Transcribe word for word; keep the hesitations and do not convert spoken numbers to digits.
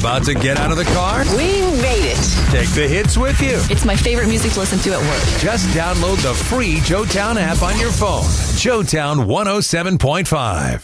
About to get out of the car? We made it. Take the hits with you. It's my favorite music to listen to at work. Just download the free Joetown app on your phone. Joetown one oh seven point five.